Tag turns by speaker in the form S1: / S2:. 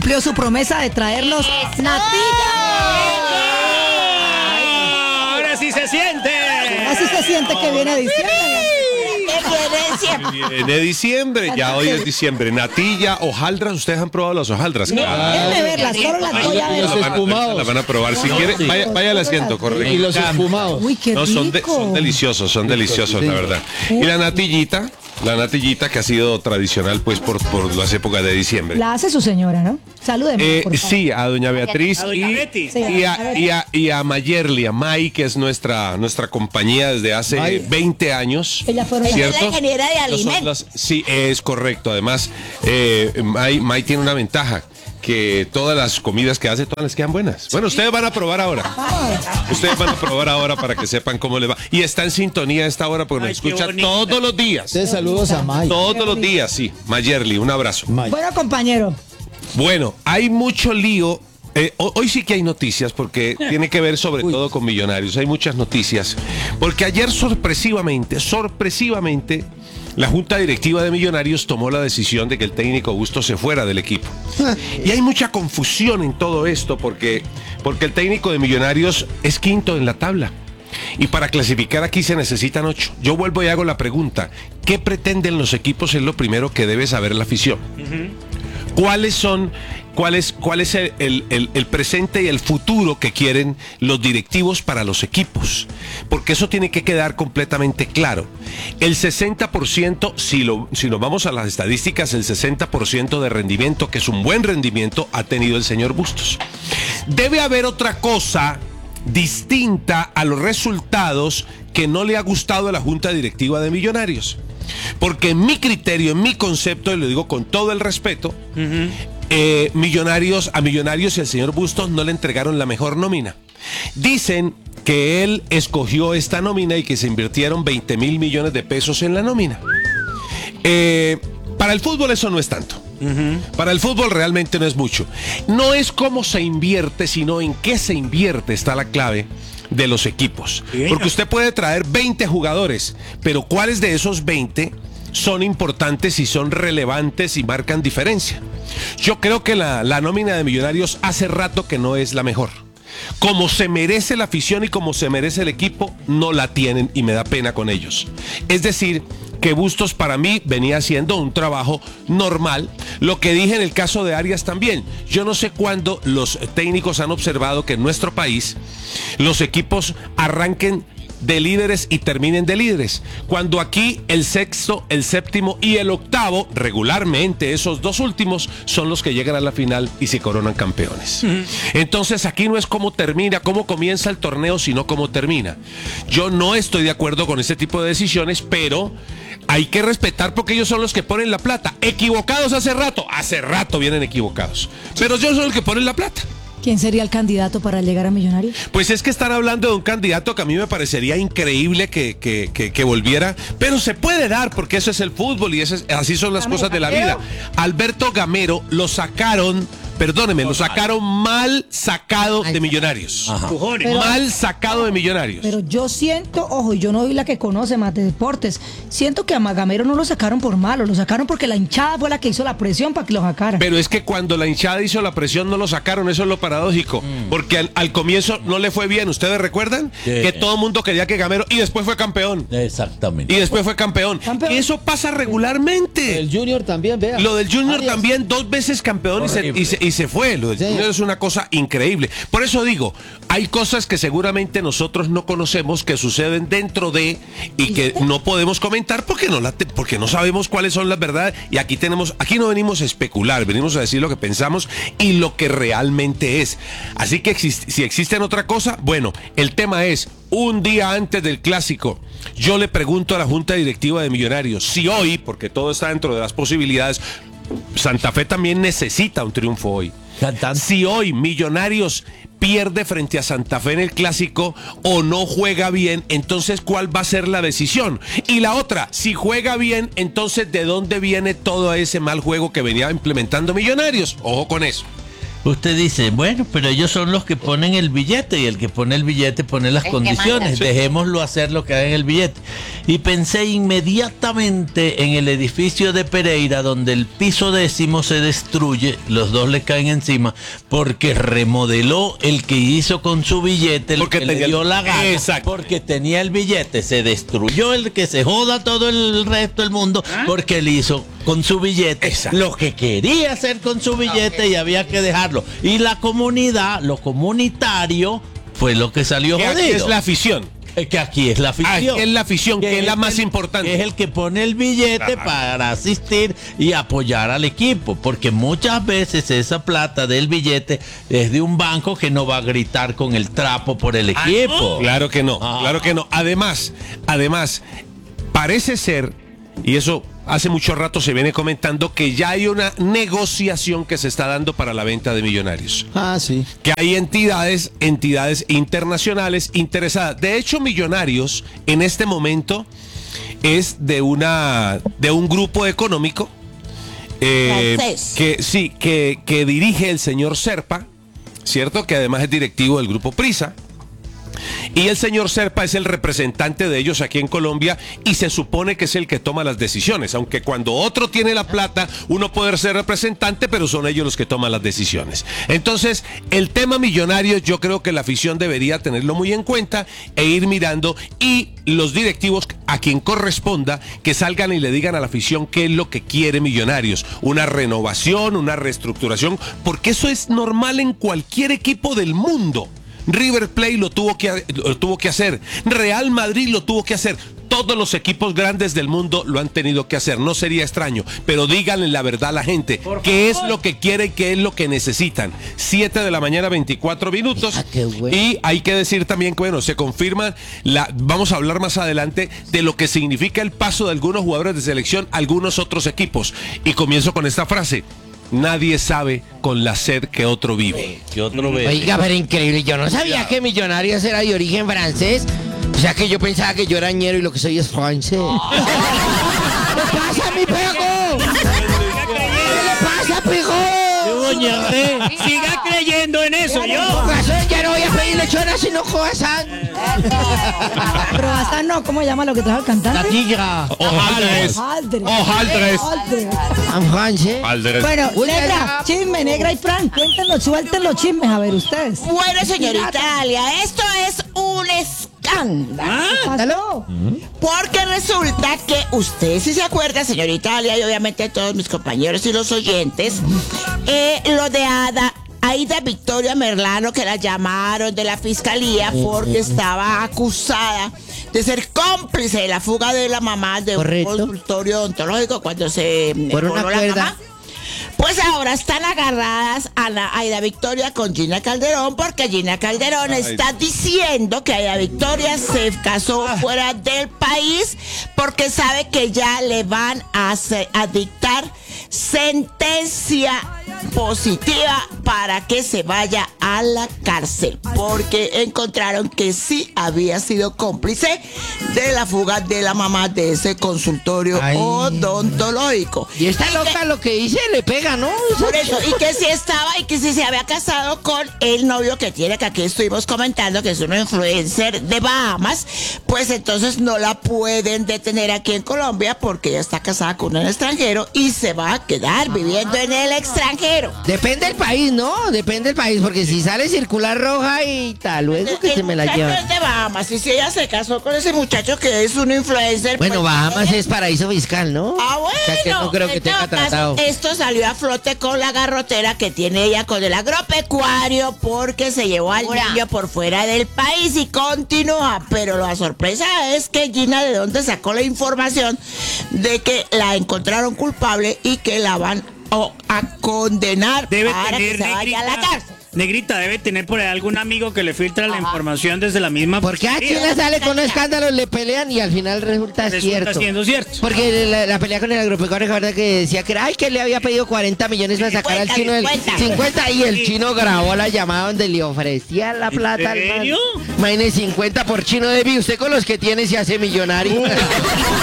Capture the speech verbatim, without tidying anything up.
S1: cumplió su promesa de traernos natilla.
S2: ¡Ahora sí se siente!
S1: Así se siente que viene diciembre.
S3: Viene diciembre, ya hoy es diciembre. Natilla, hojaldras, ¿ustedes han probado las hojaldras?
S1: Déjenme verlas, solo las voy a ver.
S3: Las van, a- las van a probar. Si quiere, vaya, vaya al asiento, correcto.
S4: Y los espumados.
S1: Uy, qué
S3: No, son, de-
S1: rico.
S3: son deliciosos, son deliciosos, la verdad. Y la natillita, la natillita que ha sido tradicional pues por, por las épocas de diciembre.
S1: La hace su señora, ¿no? Salúdeme,
S3: Eh,
S1: por favor.
S3: sí, a doña Beatriz
S2: A doña
S3: y,
S2: Betty.
S3: y, a, y, a, y a Mayerly, a May, que es nuestra, nuestra compañía desde hace
S4: May.
S3: veinte años.
S1: Ellas fueron las-
S3: ¿cierto?
S5: Ella es la ingeniera de
S3: No son
S5: alimentos.
S3: las- sí, es correcto. Además, eh, May, May tiene una ventaja, que todas las comidas que hace, todas les quedan buenas. Bueno, ustedes van a probar ahora. Ustedes van a probar ahora para que sepan cómo les va. Y está en sintonía a esta hora porque
S2: Ay,
S3: nos
S2: qué
S3: escucha
S2: bonito.
S3: todos los días.
S4: Ustedes saludos a May.
S3: Todos los días, sí. Mayerly, un abrazo.
S4: May.
S1: Bueno, compañero.
S3: Bueno, hay mucho lío. Eh, ho- hoy sí que hay noticias porque tiene que ver sobre todo con Millonarios. Hay muchas noticias. Porque ayer sorpresivamente, sorpresivamente, la Junta Directiva de Millonarios tomó la decisión de que el técnico Bustos se fuera del equipo. Y hay mucha confusión en todo esto porque, porque el técnico de Millonarios es quinto en la tabla. Y para clasificar aquí se necesitan ocho. Yo vuelvo y hago la pregunta. ¿Qué pretenden los equipos? Es lo primero que debe saber la afición. ¿Cuáles son, cuál es, cuál es el, el- el- el presente y el futuro que quieren los directivos para los equipos? Porque eso tiene que quedar completamente claro. El sesenta por ciento, si, lo, si nos vamos a las estadísticas, el sesenta por ciento de rendimiento, que es un buen rendimiento, ha tenido el señor Bustos. Debe haber otra cosa distinta a los resultados que no le ha gustado a la Junta Directiva de Millonarios. Porque en mi criterio, en mi concepto, y lo digo con todo el respeto, eh, Millonarios, a Millonarios y al señor Bustos no le entregaron la mejor nómina. Dicen que él escogió esta nómina y que se invirtieron veinte mil millones de pesos en la nómina. Eh, para el fútbol eso no es tanto. Para el fútbol realmente no es mucho. No es cómo se invierte, sino en qué se invierte está la clave de los equipos. Porque usted puede traer veinte jugadores, pero ¿cuáles de esos veinte son importantes y son relevantes y marcan diferencia? Yo creo que la, la nómina de Millonarios hace rato que no es la mejor. Como se merece la afición y como se merece el equipo, no la tienen y me da pena con ellos. Es decir, que Bustos para mí venía haciendo un trabajo normal. Lo que dije en el caso de Arias también. Yo no sé cuándo los técnicos han observado que en nuestro país los equipos arranquen de líderes y terminen de líderes. Cuando aquí el sexto, el séptimo y el octavo, regularmente esos dos últimos, son los que llegan a la final y se coronan campeones. Entonces aquí no es cómo termina, cómo comienza el torneo, sino cómo termina. Yo no estoy de acuerdo con este tipo de decisiones, pero hay que respetar porque ellos son los que ponen la plata. Equivocados hace rato, hace rato vienen equivocados. Pero yo soy el que pone la plata.
S1: ¿Quién sería el candidato para llegar a Millonarios?
S3: Pues es que están hablando de un candidato que a mí me parecería increíble que, que, que, que volviera, pero se puede dar porque eso es el fútbol y eso es, así son las cosas de la vida. Alberto Gamero lo sacaron, perdóneme, lo sacaron mal sacado de Millonarios.
S2: Pujones.
S1: Pero-
S3: Mal sacado de Millonarios.
S1: Pero yo siento, ojo, y yo no soy la que conoce más de deportes, siento que a Magamero no lo sacaron por malo, lo sacaron porque la hinchada fue la que hizo la presión para que lo sacaran.
S3: Pero es que cuando la hinchada hizo la presión no lo sacaron, eso es lo paradójico. Porque al, al comienzo no le fue bien. ¿Ustedes recuerdan?
S6: Sí.
S3: Que todo el mundo quería que Gamero y después fue campeón.
S6: Exactamente.
S3: Y después fue campeón.
S1: Campeón.
S3: Eso pasa regularmente.
S4: El Junior también, vea.
S3: Lo del Junior
S4: Arias.
S3: también, dos veces campeón y se, y, se, y se fue. Lo del
S4: Sí.
S3: Junior es una cosa increíble. Por eso digo, hay cosas que seguramente nosotros no conocemos que suceden dentro de y que no podemos comentar porque no, la te- porque no sabemos cuáles son las verdades. Y aquí tenemos, aquí no venimos a especular, venimos a decir lo que pensamos y lo que realmente es. Así que exist- si existen otra cosa, bueno, el tema es, un día antes del clásico, yo le pregunto a la Junta Directiva de Millonarios si hoy, porque todo está dentro de las posibilidades, Santa Fe también necesita un triunfo hoy.
S6: Cantante.
S3: Si hoy Millonarios pierde frente a Santa Fe en el clásico o no juega bien, entonces ¿cuál va a ser la decisión? Y la otra, si juega bien, entonces ¿de dónde viene todo ese mal juego que venía implementando Millonarios? Ojo con eso.
S5: usted dice, bueno, pero ellos son los que ponen el billete y el que pone el billete pone las
S6: El que
S5: condiciones.
S6: manda.
S5: Dejémoslo hacer lo que haga en el billete. Y pensé inmediatamente en el edificio de Pereira, donde el piso décimo se destruye, los dos le caen encima, porque remodeló el que hizo con su billete, el
S3: Porque
S5: que le
S3: tenía el-
S5: dio la gana,
S3: Exacto.
S5: porque tenía el billete, se destruyó el que se joda todo el resto del mundo, porque él hizo con su billete
S3: Exacto.
S5: lo que quería hacer con su billete y había que dejarlo. Y la comunidad, lo comunitario, fue lo que salió
S3: Que aquí
S5: jodido.
S3: es la afición.
S5: Eh, Que aquí es la afición.
S3: Aquí es la afición, que es la más
S5: el-
S3: importante.
S5: que es el que pone el billete
S3: Ajá.
S5: para asistir y apoyar al equipo. Porque muchas veces esa plata del billete es de un banco que no va a gritar con el trapo por el equipo.
S3: Claro que no,
S5: Ah.
S3: claro que no. Además, además, parece ser, y eso hace mucho rato se viene comentando, que ya hay una negociación que se está dando para la venta de Millonarios.
S4: Ah, sí.
S3: Que hay entidades, entidades internacionales interesadas. De hecho, Millonarios en este momento es de una de un grupo económico eh,
S6: Francés.
S3: que sí, que, que dirige el señor Serpa, ¿cierto? Que además es directivo del grupo Prisa. Y el señor Serpa es el representante de ellos aquí en Colombia y se supone que es el que toma las decisiones, aunque cuando otro tiene la plata uno puede ser representante, pero son ellos los que toman las decisiones. Entonces, el tema Millonarios yo creo que la afición debería tenerlo muy en cuenta e ir mirando, y los directivos a quien corresponda que salgan y le digan a la afición qué es lo que quiere Millonarios, una renovación, una reestructuración, porque eso es normal en cualquier equipo del mundo. River Plate lo tuvo que, lo tuvo que hacer, Real Madrid lo tuvo que hacer, todos los equipos grandes del mundo lo han tenido que hacer, no sería extraño, pero díganle la verdad a la gente, qué es lo que quieren, qué es lo que necesitan. siete de la mañana, veinticuatro minutos,
S6: Ah, qué bueno.
S3: y hay que decir también que, bueno, se confirma, la, vamos a hablar más adelante de lo que significa el paso de algunos jugadores de selección a algunos otros equipos, y comienzo con esta frase: nadie sabe con la sed que otro vive.
S5: Que otro ve.
S7: Oiga, pero increíble, yo no sabía que Millonarios era de origen francés. O sea que yo pensaba que yo era ñero y lo que soy es francés. ¿Qué pasa, mi pego? ¿Qué le pasa, pego?
S2: Siga creyendo en eso, yo.
S7: Corazón, ya no voy a pedir lechona sino croissant.
S1: Pero hasta no, ¿cómo se llama lo que trajo el cantante?
S7: tigra.
S3: Hojaldres.
S1: Hojaldres.
S3: Hojaldres.
S1: Hojaldres.
S7: En francés.
S3: Hojaldres.
S1: Bueno,
S7: Uy,
S1: negra,
S7: ya.
S1: chisme, negra y Frank, cuéntenlo, suelten los chismes, a ver ustedes.
S6: Bueno, señorita Alia, esto es un escándalo.
S1: Pásalo.
S6: Porque resulta que usted, si se acuerda, señorita Alia, y obviamente todos mis compañeros y los oyentes, eh, lo de Ada. Aida Victoria Merlano, que la llamaron de la fiscalía porque estaba acusada de ser cómplice de la fuga de la mamá de
S7: Correcto.
S6: un consultorio odontológico cuando se
S7: Por una
S6: voló la
S7: cuerda.
S6: mamá. Pues ahora están agarradas a la Aida Victoria con Gina Calderón, porque Gina Calderón está diciendo que Aida Victoria se casó fuera del país porque sabe que ya le van a, hacer- a dictar sentencia positiva para que se vaya a la cárcel, porque encontraron que sí había sido cómplice de la fuga de la mamá de ese consultorio
S7: Ay.
S6: odontológico.
S7: Y esta loca lo que dice le pega, ¿no?
S6: Por eso, y que si estaba, y que si se había casado con el novio que tiene, que aquí estuvimos comentando, que es un influencer de Bahamas, pues entonces no la pueden detener aquí en Colombia porque ella está casada con un extranjero y se va a quedar viviendo en el extranjero.
S7: Depende del país, ¿no? Depende del país, porque si sale circular roja y tal, luego que
S6: El
S7: se me la
S6: muchacho
S7: lleva.
S6: es de Bahamas, y si ella se casó con ese muchacho que es un influencer.
S7: Bueno,
S6: pues,
S7: Bahamas
S6: ella-
S7: es paraíso fiscal, ¿no?
S6: Ah, bueno.
S7: O sea que no creo que
S6: en
S7: tenga
S6: todo caso,
S7: tratado.
S6: esto salió a flote con la garrotera que tiene ella con el agropecuario porque se llevó al niño por fuera del país y continúa. Pero la sorpresa es que Gina, ¿de dónde sacó la información de que la encontraron culpable y que la van a, a condenar
S2: Debe
S6: para que
S2: tener,
S6: se vaya a la
S2: negrita,
S6: cárcel?
S2: negrita, debe tener por ahí algún amigo que le filtra la información desde la misma.
S7: Porque a
S2: fiscalía.
S7: China sale con un escándalo, le pelean y al final resulta,
S2: Resulta
S7: cierto.
S2: siendo cierto.
S7: Porque la, la pelea con el agropecuario, recuerda que decía que era, ay, que le había pedido cuarenta millones para sacar al
S6: cincuenta,
S7: chino del
S6: cincuenta.
S7: cincuenta y el chino grabó la llamada donde le ofrecía la plata al man.
S2: serio?
S7: Imagínese, cincuenta por chino de vi, usted con los que tiene se hace millonario.